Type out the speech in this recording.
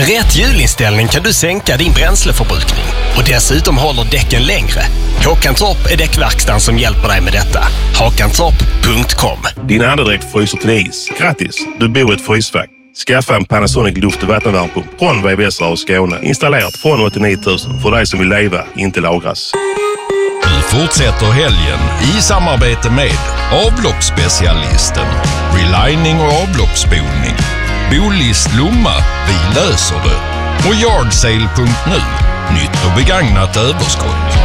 Med rätt hjulinställning kan du sänka din bränsleförbrukning och dessutom håller däcken längre. Håkantorp är däckverkstan som hjälper dig med detta. Håkantorp.com. Din andedräkt fryser till is. Grattis, du bor i ett frysfack. Skaffa en Panasonic luft- och vattenvärmepump från VVS och Skåne. Installerat från 89 000 för dig som vill leva, inte lagras. Nu fortsätter helgen i samarbete med avloppsspecialisten, relining och avloppsspolning, Bolist Lomma, vi löser det, och Yardsale.nu, nytt och begagnat överskott.